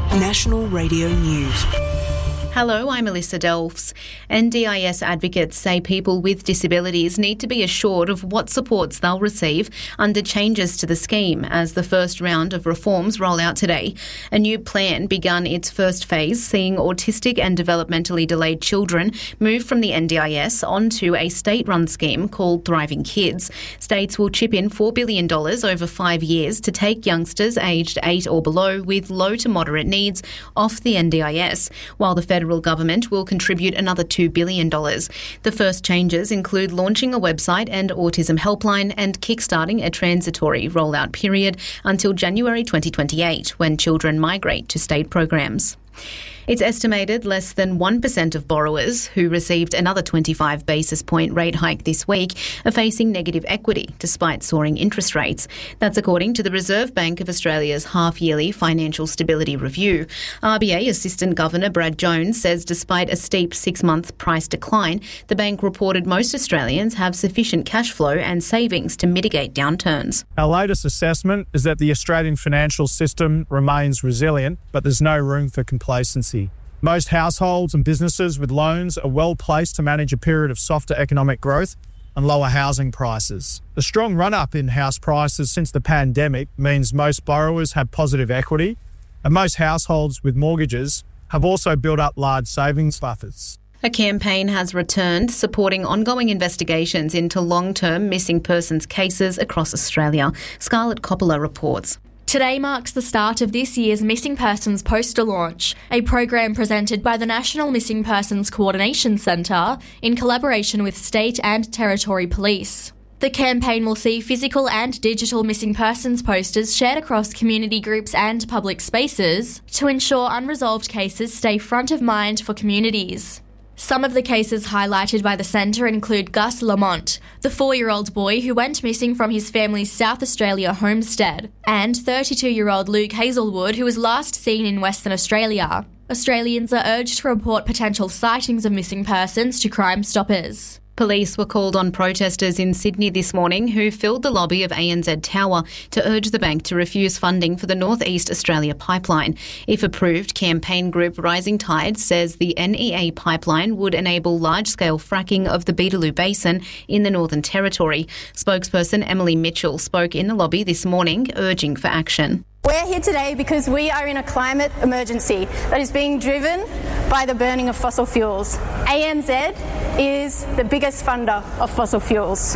National Radio News. Hello, I'm Alyssa Delfs. NDIS advocates say people with disabilities need to be assured of what supports they'll receive under changes to the scheme as the first round of reforms roll out today. A new plan begun its first phase, seeing autistic and developmentally delayed children move from the NDIS onto a state-run scheme called Thriving Kids. States will chip in $4 billion over 5 years to take youngsters aged 8 or below with low to moderate needs off the NDIS, while the federal government will contribute another $2 billion. The first changes include launching a website and autism helpline and kickstarting a transitory rollout period until January 2028, when children migrate to state programs. It's estimated less than 1% of borrowers who received another 25 basis point rate hike this week are facing negative equity despite soaring interest rates. That's according to the Reserve Bank of Australia's half-yearly financial stability review. RBA Assistant Governor Brad Jones says despite a steep 6-month price decline, the bank reported most Australians have sufficient cash flow and savings to mitigate downturns. Our latest assessment is that the Australian financial system remains resilient, but there's no room for complacency. Most households and businesses with loans are well placed to manage a period of softer economic growth and lower housing prices. The strong run-up in house prices since the pandemic means most borrowers have positive equity, and most households with mortgages have also built up large savings buffers. A campaign has returned supporting ongoing investigations into long-term missing persons cases across Australia. Scarlett Coppola reports. Today marks the start of this year's Missing Persons Poster Launch, a program presented by the National Missing Persons Coordination Centre in collaboration with state and territory police. The campaign will see physical and digital missing persons posters shared across community groups and public spaces to ensure unresolved cases stay front of mind for communities. Some of the cases highlighted by the centre include Gus Lamont, the 4-year-old boy who went missing from his family's South Australia homestead, and 32-year-old Luke Hazelwood, who was last seen in Western Australia. Australians are urged to report potential sightings of missing persons to Crime Stoppers. Police were called on protesters in Sydney this morning who filled the lobby of ANZ Tower to urge the bank to refuse funding for the North East Australia pipeline. If approved, campaign group Rising Tide says the NEA pipeline would enable large-scale fracking of the Beetaloo Basin in the Northern Territory. Spokesperson Emily Mitchell spoke in the lobby this morning, urging for action. We're here today because we are in a climate emergency that is being driven by the burning of fossil fuels. ANZ is the biggest funder of fossil fuels.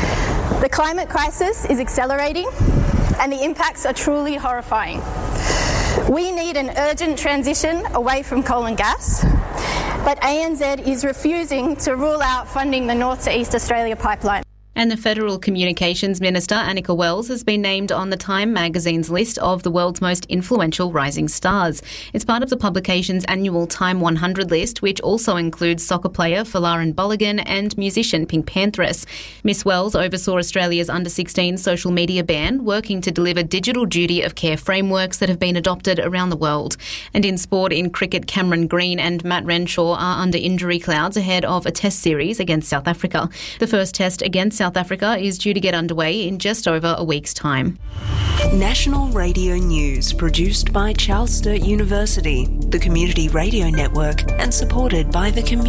The climate crisis is accelerating and the impacts are truly horrifying. We need an urgent transition away from coal and gas, but ANZ is refusing to rule out funding the North to East Australia pipeline. And the Federal Communications Minister, Annika Wells, has been named on the Time magazine's list of the world's most influential rising stars. It's part of the publication's annual Time 100 list, which also includes soccer player Folarin Balogun and musician Pink Panthers. Miss Wells oversaw Australia's under-16 social media ban, working to deliver digital duty of care frameworks that have been adopted around the world. And in sport, in cricket, Cameron Green and Matt Renshaw are under injury clouds ahead of a test series against South Africa. The first test against South Africa is due to get underway in just over a week's time. National Radio News, produced by Charles Sturt University, the Community Radio Network, and supported by the community.